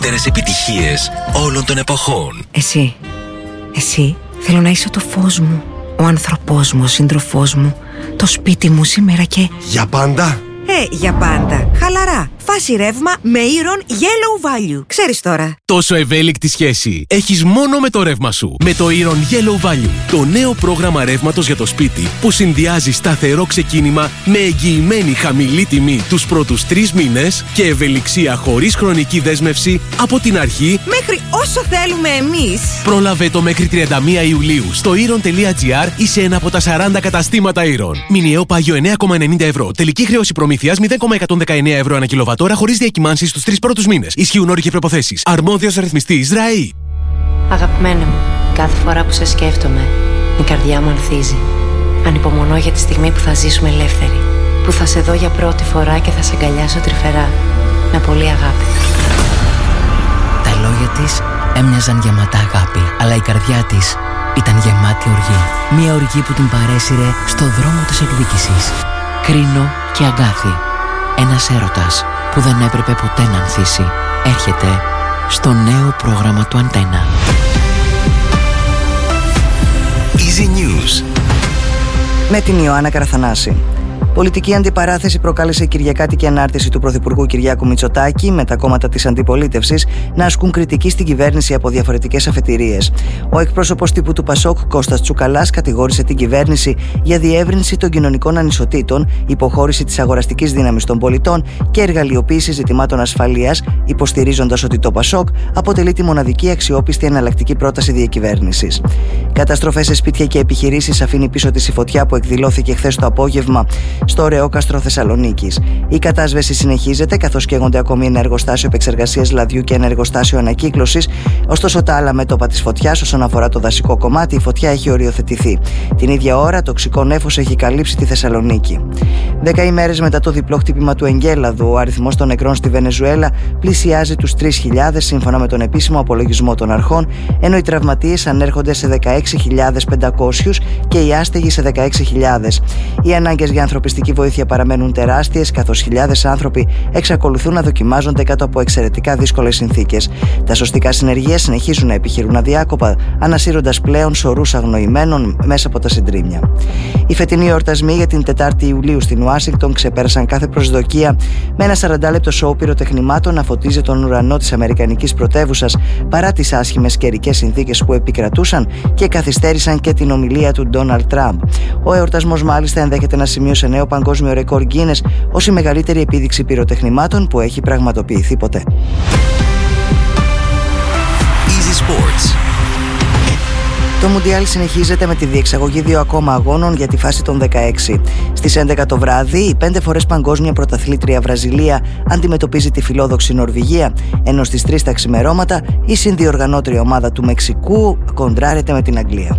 μεγαλύτερες επιτυχίες όλων των εποχών. Εσύ θέλω να είσαι το φως μου, ο άνθρωπός μου, ο σύντροφός μου, το σπίτι μου σήμερα και... Για πάντα? Για πάντα. Χαλαρά. Φάση ρεύμα με Iron Yellow Value. Ξέρεις τώρα. Τόσο ευέλικτη σχέση έχεις μόνο με το ρεύμα σου. Με το Iron Yellow Value. Το νέο πρόγραμμα ρεύματος για το σπίτι που συνδυάζει σταθερό ξεκίνημα με εγγυημένη χαμηλή τιμή τους πρώτους 3 μήνες και ευελιξία χωρίς χρονική δέσμευση από την αρχή μέχρι όσο θέλουμε εμείς. Πρόλαβε το μέχρι 31 Ιουλίου στο iron.gr ή σε ένα από τα 40 καταστήματα Iron. Μηνιαίο πάγιο 9,90 ευρώ. Τελική χρέωση προμήθειας 0,119 ευρώ ανά κιλοβατόρα χωρίς διακυμάνσεις στους 3 πρώτους μήνες. Ισχύουν όροι και προϋποθέσεις. Αρμόδιος ρυθμιστής ΡΑΗ. Αγαπημένε μου, κάθε φορά που σε σκέφτομαι, η καρδιά μου ανθίζει. Ανυπομονώ για τη στιγμή που θα ζήσουμε ελεύθεροι. Που θα σε δω για πρώτη φορά και θα σε αγκαλιάσω τρυφερά. Με πολύ αγάπη. Τα λόγια της έμοιαζαν γεμάτα αγάπη, αλλά η καρδιά της ήταν γεμάτη οργή. Μια οργή που την παρέσυρε στο δρόμο της εκδίκησης. Κρίνο και Αγκάθη. Ένας έρωτας που δεν έπρεπε ποτέ να ανθίσει. Έρχεται στο νέο πρόγραμμα του Αντένα. Easy News. Με την Ιωάννα Καραθανάση. Πολιτική αντιπαράθεση προκάλεσε η κυριακάτικη ανάρτηση του Πρωθυπουργού Κυριάκου Μητσοτάκη με τα κόμματα της αντιπολίτευσης να ασκούν κριτική στην κυβέρνηση από διαφορετικές αφετηρίες. Ο εκπρόσωπος τύπου του Πασόκ, Κώστας Τσουκαλάς, κατηγόρησε την κυβέρνηση για διεύρυνση των κοινωνικών ανισοτήτων, υποχώρηση της αγοραστικής δύναμης των πολιτών και εργαλειοποίηση ζητημάτων ασφαλείας, υποστηρίζοντας ότι το Πασόκ αποτελεί τη μοναδική αξιόπιστη εναλλακτική πρόταση διακυβέρνησης. Καταστροφές σε σπίτια και επιχειρήσεις αφήνει πίσω της η φωτιά που εκδηλώθηκε χθες το απόγευμα στο Ρεόκαστρο Θεσσαλονίκης. Η κατάσβεση συνεχίζεται, καθώς καίγονται ακόμη ένα εργοστάσιο επεξεργασίας λαδιού και ένα εργοστάσιο ανακύκλωσης. Ωστόσο, τα άλλα μέτωπα της φωτιάς, όσον αφορά το δασικό κομμάτι, η φωτιά έχει οριοθετηθεί. Την ίδια ώρα, τοξικό νέφος έχει καλύψει τη Θεσσαλονίκη. 10 ημέρες μετά το διπλό χτύπημα του εγκέλαδου, ο αριθμός των νεκρών στη Βενεζουέλα πλησιάζει τους 3.000 σύμφωνα με τον επίσημο απολογισμό των αρχών, ενώ οι τραυματίες ανέρχονται σε 16.500 και οι άστεγοι σε 16.000. Οι ανάγκες για ανθρωπιστική βοήθεια παραμένουν τεράστιες, καθώς χιλιάδες άνθρωποι εξακολουθούν να δοκιμάζονται κάτω από εξαιρετικά δύσκολες συνθήκες. Τα σωστικά συνεργεία συνεχίζουν να επιχειρούν αδιάκοπα, ανασύροντας πλέον σωρούς αγνοημένων μέσα από τα συντρίμμια. Οι φετινοί εορτασμοί για την 4η Ιουλίου στην Ουάσιγκτον ξεπέρασαν κάθε προσδοκία, με ένα 40 λεπτό σοου πυροτεχνημάτων να φωτίζει τον ουρανό της αμερικανικής πρωτεύουσας παρά τις άσχημες καιρικές συνθήκες που επικρατούσαν και καθυστέρησαν και την ομιλία του Ντόναλντ Τραμπ. Ο εορτασμός μάλιστα ενδέχεται να σημείωσε νέο παγκόσμιο ρεκόρ Guinness ως η μεγαλύτερη επίδειξη πυροτεχνημάτων που έχει πραγματοποιηθεί ποτέ. Easy Sports. Το Μουντιάλ συνεχίζεται με τη διεξαγωγή 2 ακόμα αγώνων για τη φάση των 16. Στις 11 το βράδυ, η 5 φορές παγκόσμια πρωταθλήτρια Βραζιλία αντιμετωπίζει τη φιλόδοξη Νορβηγία, ενώ στις 3 τα ξημερώματα η συνδιοργανώτρια ομάδα του Μεξικού κοντράρεται με την Αγγλία.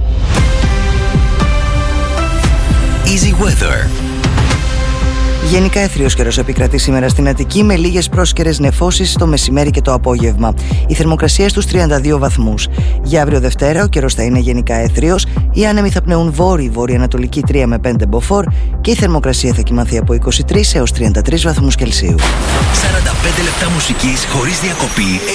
Easy Weather. Γενικά έθριος καιρός επικρατεί σήμερα στην Αττική, με λίγες πρόσκαιρες νεφώσεις το μεσημέρι και το απόγευμα. Η θερμοκρασία στους 32 βαθμούς. Για αύριο Δευτέρα ο καιρός θα είναι γενικά έθριος, οι άνεμοι θα πνεούν βόρειο-ανατολική 3 με 5 μποφόρ και η θερμοκρασία θα κυμανθεί από 23 έως 33 βαθμούς Κελσίου. 45 λεπτά μουσικής χωρίς διακοπή.